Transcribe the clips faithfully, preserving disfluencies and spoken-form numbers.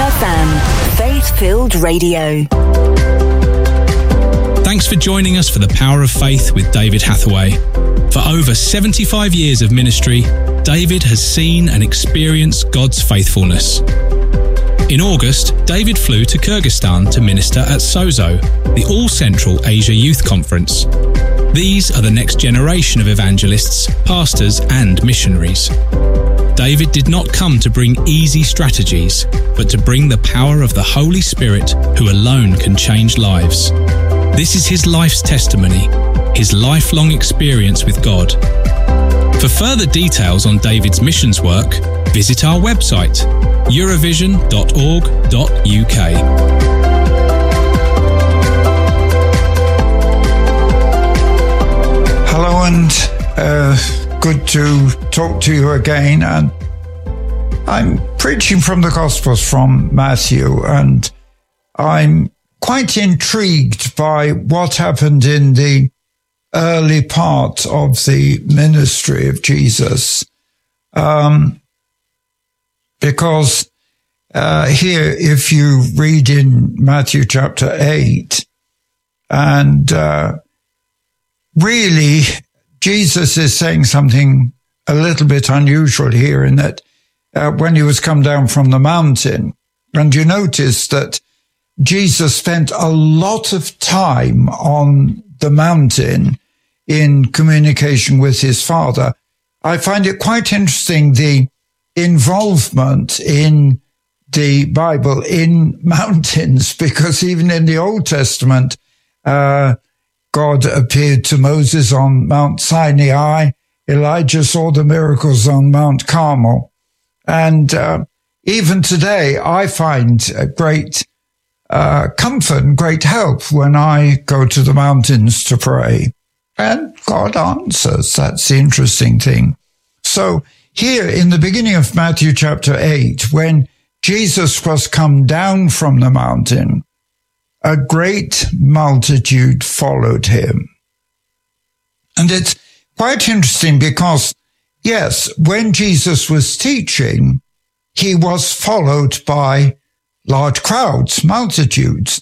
F M, Faith-Filled Radio. Thanks for joining us for The Power of Faith with David Hathaway. For over seventy-five years of ministry, David has seen and experienced God's faithfulness. In August, David flew to Kyrgyzstan to minister at SOZO, the All Central Asia Youth Conference. These are the next generation of evangelists, pastors and missionaries. David did not come to bring easy strategies, but to bring the power of the Holy Spirit, who alone can change lives. This is his life's testimony, his lifelong experience with God. For further details on David's missions work, visit our website, eurovision dot org dot U K. Hello and uh, good to talk to you again. And I'm preaching from the Gospels from Matthew, and I'm quite intrigued by what happened in the early part of the ministry of Jesus. Um, because uh, here, if you read in Matthew chapter eight, and uh, really, Jesus is saying something a little bit unusual here in that uh, when he was come down from the mountain, and you notice that Jesus spent a lot of time on the mountain in communication with his Father. I find it quite interesting, the involvement in the Bible in mountains, because even in the Old Testament, uh, God appeared to Moses on Mount Sinai. Elijah saw the miracles on Mount Carmel. And uh, even today, I find a great uh, comfort and great help when I go to the mountains to pray. And God answers. That's the interesting thing. So here in the beginning of Matthew chapter eight, when Jesus was come down from the mountain, a great multitude followed him. And it's quite interesting because, yes, when Jesus was teaching, he was followed by large crowds, multitudes.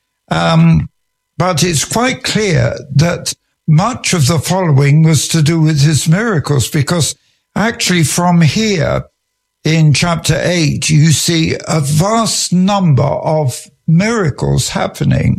Um, but it's quite clear that much of the following was to do with his miracles, because actually from here in chapter eight, you see a vast number of miracles happening,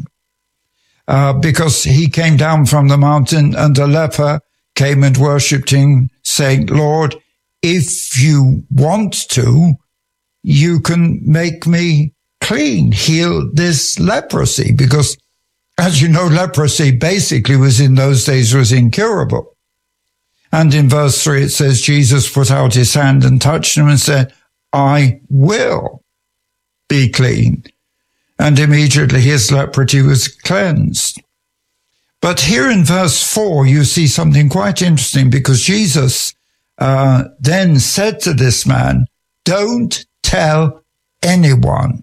uh, because he came down from the mountain and a leper came and worshipped him, saying, Lord, if you want to, you can make me clean, heal this leprosy, because as you know, leprosy basically was in those days was incurable. And in verse three, it says, Jesus put out his hand and touched him and said, I will be clean. And immediately his leprosy was cleansed. But here in verse four, you see something quite interesting, because Jesus uh, then said to this man, don't tell anyone.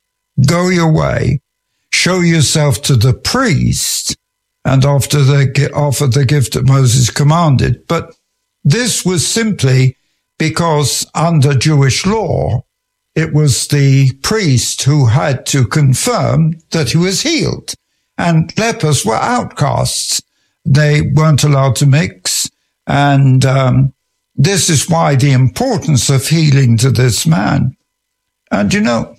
Go your way, show yourself to the priest, and after the, offer the gift that Moses commanded. But this was simply because under Jewish law, it was the priest who had to confirm that he was healed. And lepers were outcasts. They weren't allowed to mix. And um, this is why the importance of healing to this man. And you know,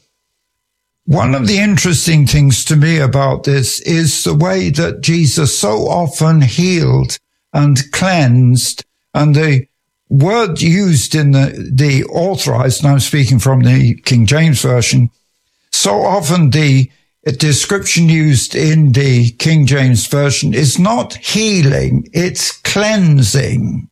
one of the interesting things to me about this is the way that Jesus so often healed and cleansed, and the word used in the, the authorized, and I'm speaking from the King James Version, so often the description used in the King James Version is not healing, it's cleansing.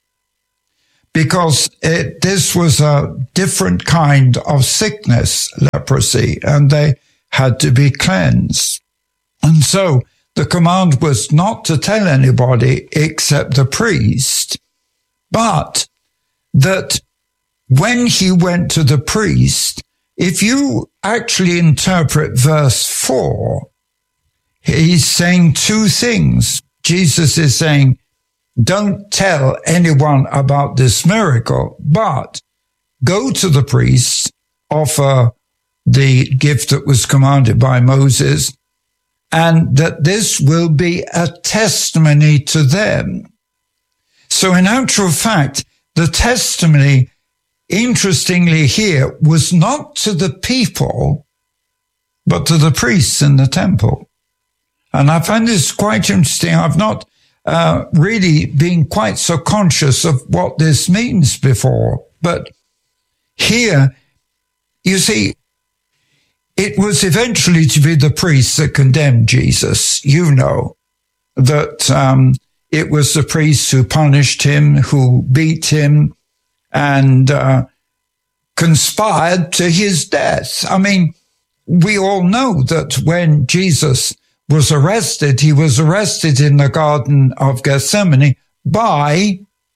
Because it, this was a different kind of sickness, leprosy, and they had to be cleansed. And so the command was not to tell anybody except the priest, but that when he went to the priest, if you actually interpret verse four, he's saying two things. Jesus is saying, don't tell anyone about this miracle, but go to the priest, offer the gift that was commanded by Moses, and that this will be a testimony to them. So in actual fact, the testimony, interestingly here, was not to the people, but to the priests in the temple. And I find this quite interesting. I've not uh, really been quite so conscious of what this means before. But here, you see, it was eventually to be the priests that condemned Jesus. You know that um, it was the priests who punished him, who beat him, and uh, conspired to his death. I mean, we all know that when Jesus was arrested, he was arrested in the Garden of Gethsemane by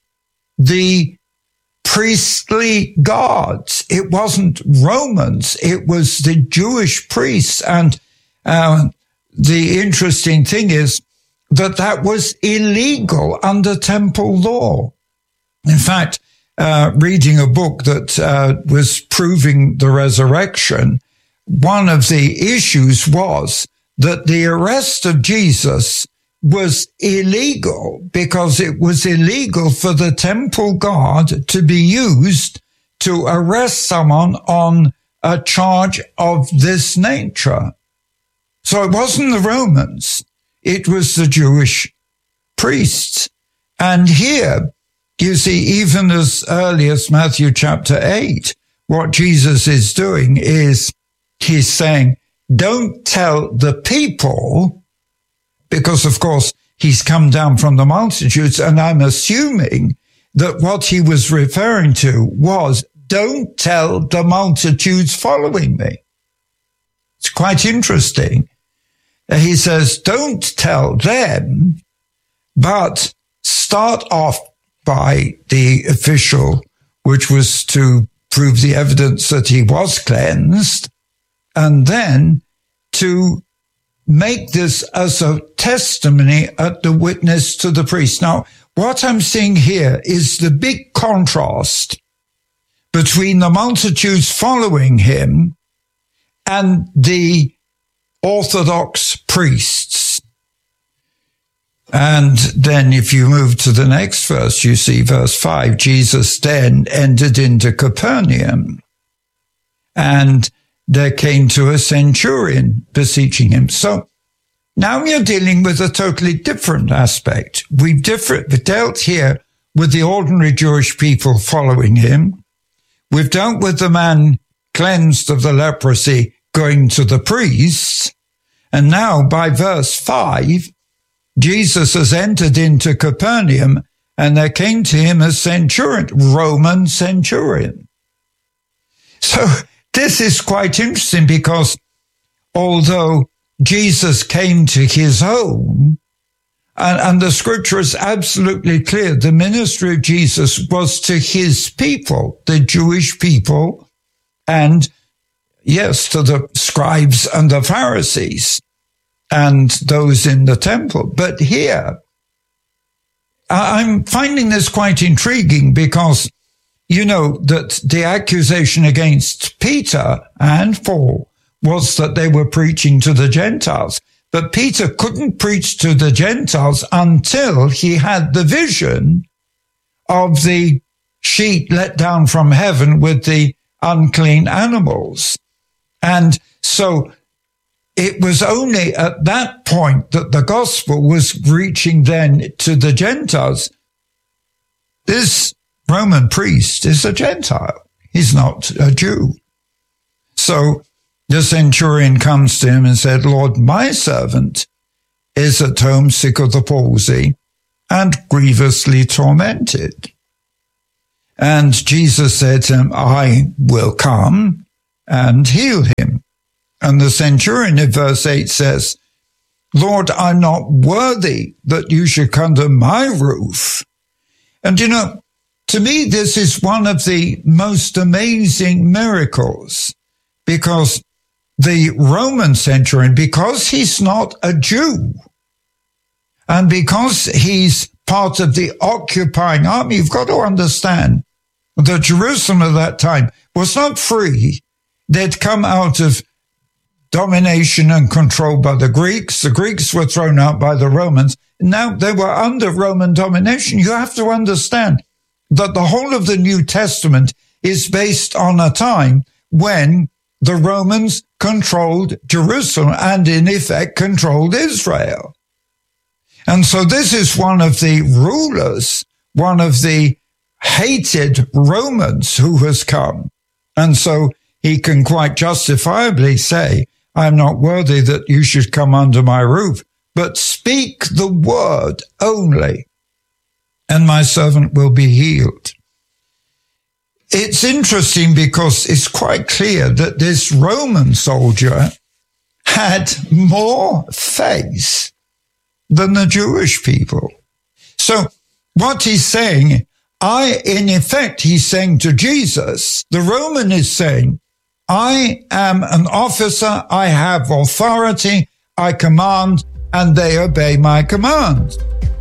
the priestly guards. It wasn't Romans, it was the Jewish priests. And uh, the interesting thing is that that was illegal under temple law. In fact, uh, reading a book that uh, was proving the resurrection, one of the issues was that the arrest of Jesus was illegal because it was illegal for the temple guard to be used to arrest someone on a charge of this nature. So it wasn't the Romans, it was the Jewish priests. And here, you see, even as early as Matthew chapter eight, what Jesus is doing is he's saying, don't tell the people, because of course he's come down from the multitudes, and I'm assuming that what he was referring to was, don't tell the multitudes following me. It's quite interesting. He says, don't tell them, but start off by the official, which was to prove the evidence that he was cleansed, and then to make this as a testimony at the witness to the priest. Now, what I'm seeing here is the big contrast between the multitudes following him and the Orthodox priests. And then if you move to the next verse, you see verse five, Jesus then entered into Capernaum, and there came to a centurion beseeching him. So now you're dealing with a totally different aspect. We've different, we've dealt here with the ordinary Jewish people following him. We've dealt with the man cleansed of the leprosy going to the priests. And now by verse five, Jesus has entered into Capernaum, and there came to him a centurion, Roman centurion. So this is quite interesting because although Jesus came to his own, and, and the scripture is absolutely clear, the ministry of Jesus was to his people, the Jewish people, and yes, to the scribes and the Pharisees and those in the temple. But here, I'm finding this quite intriguing because you know that the accusation against Peter and Paul was that they were preaching to the Gentiles. But Peter couldn't preach to the Gentiles until he had the vision of the sheet let down from heaven with the unclean animals. And so it was only at that point that the gospel was reaching then to the Gentiles. This Roman priest is a Gentile. He's not a Jew. So the centurion comes to him and said, Lord, my servant is at home sick of the palsy and grievously tormented. And Jesus said to him, I will come and heal him. And the centurion in verse eight says, Lord, I'm not worthy that you should come to my roof. And you know, to me, this is one of the most amazing miracles, because the Roman centurion, because he's not a Jew, and because he's part of the occupying army, you've got to understand that Jerusalem at that time was not free. They'd come out of domination and control by the Greeks. The Greeks were thrown out by the Romans. Now they were under Roman domination. You have to understand that the whole of the New Testament is based on a time when the Romans controlled Jerusalem and in effect controlled Israel. And so this is one of the rulers, one of the hated Romans who has come. And so he can quite justifiably say, I'm not worthy that you should come under my roof, but speak the word only, and my servant will be healed. It's interesting because it's quite clear that this Roman soldier had more faith than the Jewish people. So what he's saying, I, in effect, he's saying to Jesus, the Roman is saying, I am an officer, I have authority, I command, and they obey my command.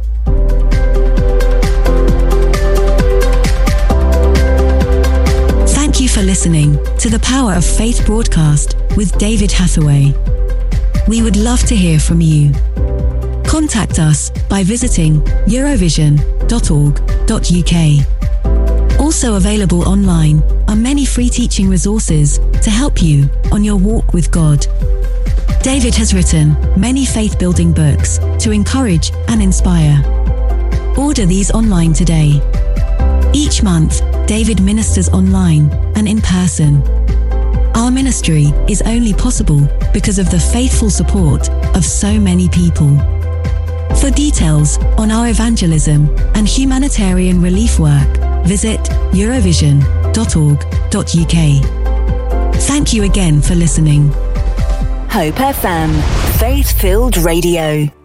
Thank you for listening to the Power of Faith broadcast with David Hathaway. We would love to hear from you. Contact us by visiting eurovision dot org dot U K. Also available online are many free teaching resources to help you on your walk with God. David has written many faith-building books to encourage and inspire. Order these online today. Each month, David ministers online and in person. Our ministry is only possible because of the faithful support of so many people. For details on our evangelism and humanitarian relief work, visit eurovision dot org dot U K. Thank you again for listening. Hope F M, Faith-Filled Radio.